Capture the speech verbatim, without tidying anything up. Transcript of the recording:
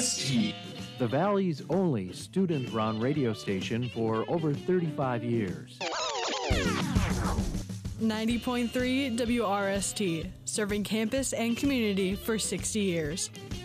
S T, the Valley's only student-run radio station for over thirty-five years. ninety point three W R S T, serving campus and community for sixty years.